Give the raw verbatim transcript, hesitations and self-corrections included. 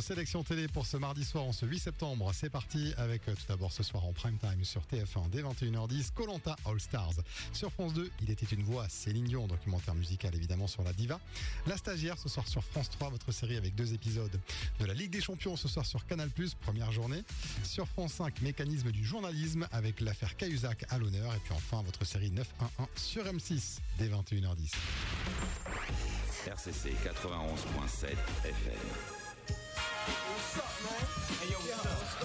votre sélection télé pour ce mardi soir en ce huit septembre. C'est parti avec tout d'abord ce soir en prime time sur T F un dès vingt et une heures dix, Koh Lanta All Stars. Sur France deux, Il était une voix, Céline Dion, documentaire musical évidemment sur la diva. La stagiaire ce soir sur France trois, votre série avec deux épisodes de la Ligue des Champions ce soir sur Canal plus, première journée. Sur France cinq, Mécanisme du journalisme avec l'affaire Cahuzac à l'honneur. Et puis enfin votre série neuf un un sur M six dès vingt et une heures dix. R C C quatre-vingt-onze virgule sept F M.